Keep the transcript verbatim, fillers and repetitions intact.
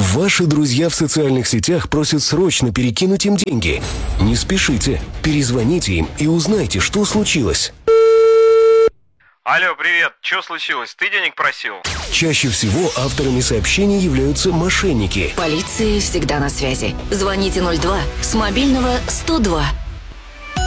Ваши друзья в социальных сетях просят срочно перекинуть им деньги. Не спешите, перезвоните им и узнайте, что случилось. Алло, привет, что случилось? Ты денег просил? Чаще всего авторами сообщений являются мошенники. Полиция всегда на связи. Звоните ноль два с мобильного сто два.